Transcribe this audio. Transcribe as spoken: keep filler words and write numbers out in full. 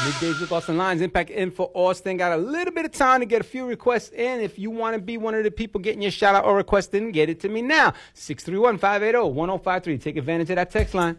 Middays with Austin Lines, Impact Info Austin. Got a little bit of time to get a few requests in. If you want to be one of the people getting your shout out or request in, get it to me now. six three one, five eight zero, one zero five three. Take advantage of that text line.